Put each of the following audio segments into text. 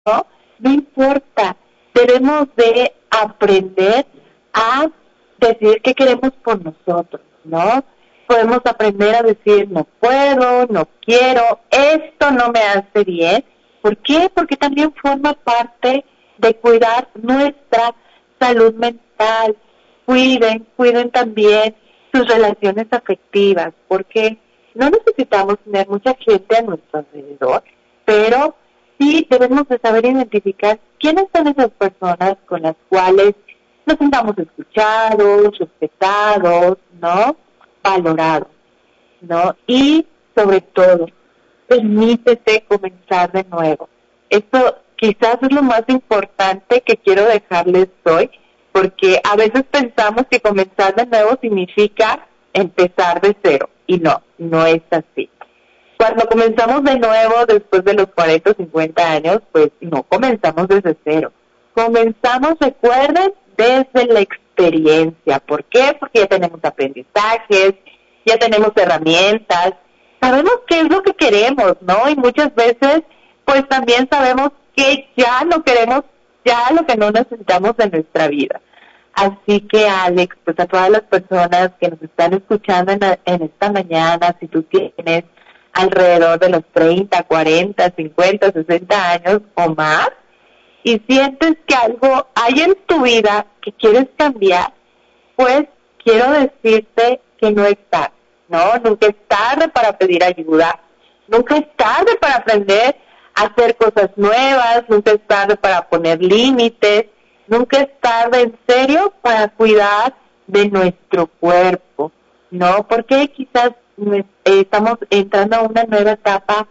¿no? No importa, debemos de aprender a decir qué queremos por nosotros, ¿no? Podemos aprender a decir no puedo, no quiero, esto no me hace bien. ¿Por qué? Porque también forma parte de cuidar nuestra salud mental. Cuiden también sus relaciones afectivas, porque no necesitamos tener mucha gente a nuestro alrededor, pero sí debemos de saber identificar quiénes son esas personas con las cuales nos sintamos escuchados, respetados, ¿no? Valorados, ¿no? Y sobre todo, permítete comenzar de nuevo. Esto quizás es lo más importante que quiero dejarles hoy, porque a veces pensamos que comenzar de nuevo significa empezar de cero, y no es así. Cuando comenzamos de nuevo después de los 40 o 50 años, pues no comenzamos desde cero. Comenzamos, recuerden, desde la experiencia. ¿Por qué? Porque ya tenemos aprendizajes, ya tenemos herramientas, sabemos qué es lo que queremos, ¿no? Y muchas veces, pues también sabemos que ya no queremos, ya lo que no necesitamos de nuestra vida. Así que, Alex, pues a todas las personas que nos están escuchando en esta mañana, si tú tienes alrededor de los 30, 40, 50, 60 años o más, y sientes que algo hay en tu vida que quieres cambiar, pues quiero decirte que no es tarde, ¿no? Nunca es tarde para pedir ayuda, nunca es tarde para aprender a hacer cosas nuevas, nunca es tarde para poner límites, nunca es tarde en serio para cuidar de nuestro cuerpo, ¿no? Porque quizás estamos entrando a una nueva etapa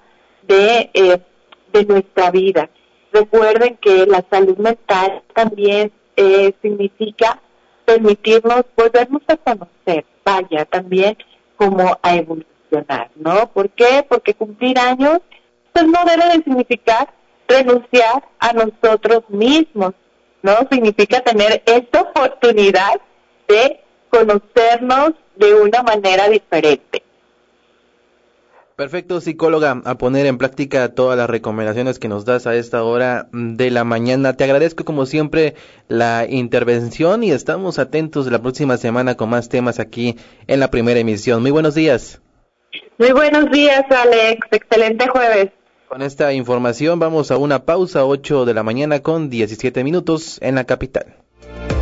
de nuestra vida. Recuerden que la salud mental también significa permitirnos volvernos a conocer, vaya, también como a evolucionar, ¿no? ¿Por qué? Porque cumplir años, pues no debe de significar renunciar a nosotros mismos, ¿no? Significa tener esta oportunidad de conocernos de una manera diferente. Perfecto, psicóloga, a poner en práctica todas las recomendaciones que nos das a esta hora de la mañana. Te agradezco como siempre la intervención y estamos atentos la próxima semana con más temas aquí en la primera emisión. Muy buenos días. Muy buenos días, Alex. Excelente jueves. Con esta información vamos a una pausa, 8 de la mañana con 17 minutos en la capital.